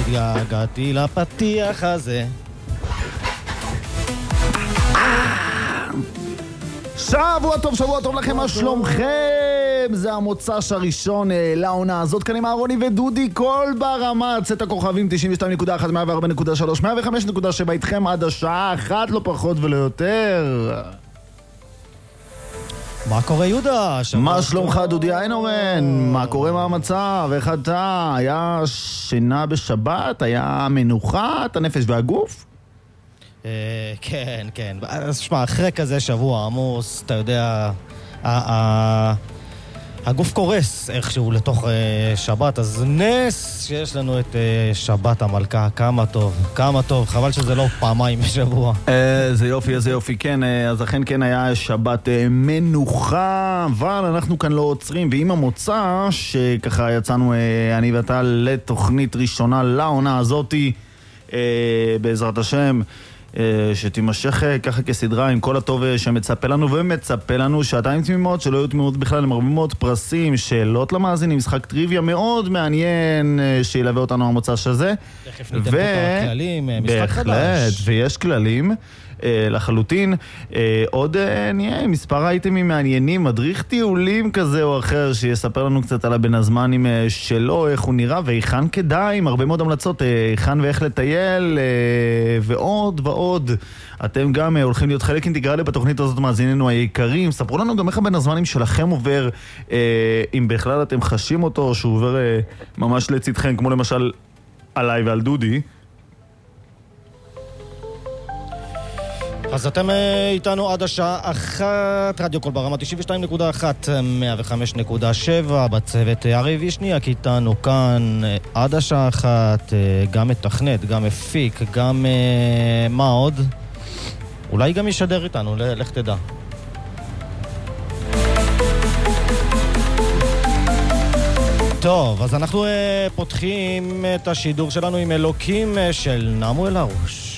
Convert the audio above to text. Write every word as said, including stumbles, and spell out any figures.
התגעגעתי לפתיח הזה. שבוע טוב, שבוע טוב לכם, מה שלומכם? זה המוצ"ש הראשון לעונה הזאת, כאן עם אהרוני ודודי, כל ברמה, צאת הכוכבים תשעים ושתיים נקודה אחת, מאה וארבע נקודה שלוש, מאה וחמש נקודה שבע, איתכם עד השעה אחת, לא פחות ולא יותר. מה קורה יהודה? מה שלומך דודי איינורן? מה קורה, מה המצב? איך אתה? היה שינה בשבת? היה מנוחה? את הנפש והגוף? כן, כן. אז שמע, אחרי כזה שבוע עמוס, אתה יודע, הגוף קורס איכשהו לתוך שבת, אז נס שיש לנו את שבת המלכה, כמה טוב, כמה טוב, חבל שזה לא פעמיים בשבוע. איזה יופי, איזה יופי, כן, אז אכן כן היה שבת מנוחה, אבל אנחנו כאן לא עוצרים, ועם המוצא שככה יצאנו אני ואתה לתוכנית ראשונה לעונה הזאתי, בעזרת השם, שתימשך ככה כסדרה עם כל הטוב שמצפה לנו, ומצפה לנו שעתיים תמימות שלא יהיו תמימות בכלל, עם הרבה מאוד פרסים, שאלות למאזינים, משחק טריוויה מאוד מעניין שילווה אותנו המוצ"ש הזה. תכף ניתן פה הכללים, משחק חדש. בהחלט, ויש כללים לחלוטין. עוד נהיה עם מספר אייטמים מעניינים, מדריך טיולים כזה או אחר שיספר לנו קצת על הבן הזמנים שלו, איך הוא נראה ואיכן כדאי, עם הרבה מאוד המלצות, איכן ואיך לטייל ועוד ועוד. אתם גם הולכים להיות חלק אינטגרלי בתוכנית הזאת, מאזיננו היקרים. ספרו לנו גם איך הבן הזמנים שלכם עובר, אם בכלל אתם חשים אותו, שהוא עובר ממש לצדכם, כמו למשל עליי ועל דודי. אז אתם איתנו עד השעה אחת, רדיו כל ברמה תשעים ושתיים נקודה אחת, מאה וחמש נקודה שבע, בצוות הרי וישניאק איתנו כאן עד השעה אחת, גם מתכנת, גם מפיק, גם מה עוד? אולי גם ישדר איתנו, לך תדע. טוב, אז אנחנו פותחים את השידור שלנו עם אלוקים של נעמו אל הראש.